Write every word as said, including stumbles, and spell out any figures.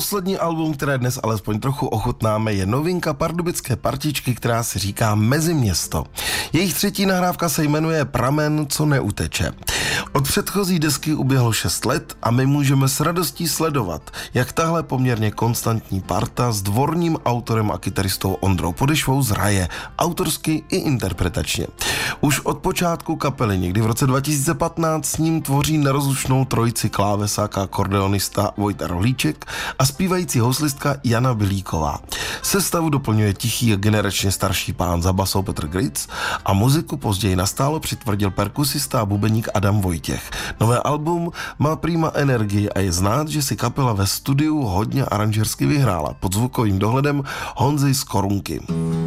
Poslední album, které dnes alespoň trochu ochutnáme, je novinka pardubické partičky, která se říká Meziměsto. Jejich třetí nahrávka se jmenuje Pramen, co neuteče. Od předchozí desky uběhlo šest let a my můžeme s radostí sledovat, jak tahle poměrně konstantní parta s dvorním autorem a kytaristou Ondrou Podešvou zraje, autorsky i interpretačně. Už od počátku kapely, někdy v roce dva tisíce patnáct, s ním tvoří nerozlučnou trojici klávesák a akordeonista Vojta Rohlíček a zpívající houslistka Jana Bilíková. Sestavu doplňuje tichý a generačně starší pán za basou Petr Gritz a muziku později nastálo přitvrdil perkusista a bubeník Adam Vojtěch. Nové album má prýma energii a je znát, že si kapela ve studiu hodně aranžersky vyhrála pod zvukovým dohledem Honzy z Korunky.